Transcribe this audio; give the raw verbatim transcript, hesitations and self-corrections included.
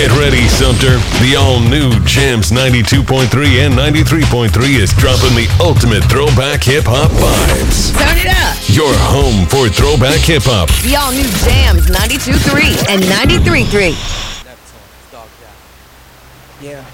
Get ready, Sumter. The all-new Jams ninety-two point three and ninety-three point three is dropping the ultimate throwback hip-hop vibes. Turn it up. Your home for throwback hip-hop. The all-new Jams ninety-two point three and ninety-three point three. Yeah.